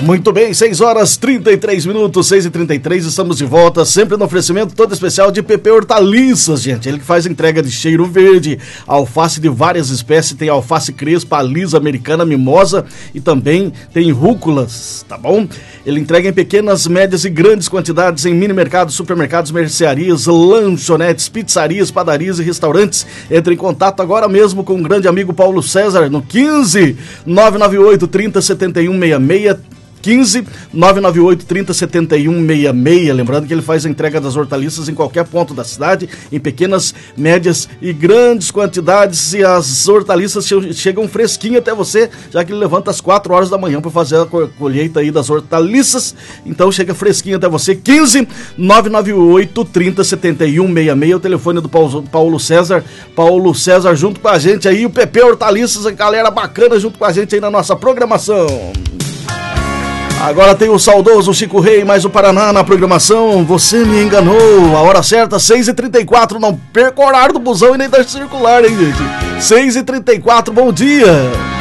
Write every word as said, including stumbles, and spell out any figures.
Muito bem, seis horas trinta e três minutos, seis e trinta e três, estamos de volta, sempre no oferecimento todo especial de P P Hortaliças, gente. Ele que faz entrega de cheiro verde, alface de várias espécies, tem alface crespa, lisa, americana, mimosa e também tem rúculas, tá bom? Ele entrega em pequenas, médias e grandes quantidades em mini mercados, supermercados, mercearias, lanchonetes, pizzarias, padarias e restaurantes. Entre em contato agora mesmo com o grande amigo Paulo César no quinze, nove nove oito, trinta, setenta e um, sessenta e seis. quinze, nove nove oito, trinta, setenta e um, sessenta e seis. Lembrando que ele faz a entrega das hortaliças em qualquer ponto da cidade, em pequenas, médias e grandes quantidades, e as hortaliças chegam fresquinho até você, já que ele levanta às quatro horas da manhã para fazer a colheita aí das hortaliças. Então chega fresquinho até você. quinze, nove nove oito, trinta, setenta e um, sessenta e seis, o telefone do Paulo César. Paulo César junto com a gente aí, o P P Hortaliças, a galera bacana junto com a gente aí na nossa programação. Agora tem o saudoso Chico Rei, mais o Paraná na programação. Você me enganou. A hora certa, seis e trinta e quatro. Não perca o horário do busão e nem da circular, hein, gente? seis e trinta e quatro, bom dia.